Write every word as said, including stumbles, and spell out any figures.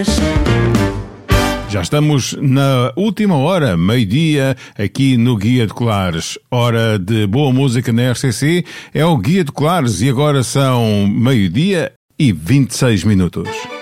Já estamos na última hora, meio-dia, aqui no Guia de Colares. Hora de boa música na R C C, é o Guia de Colares e agora são meio-dia e vinte e seis minutos.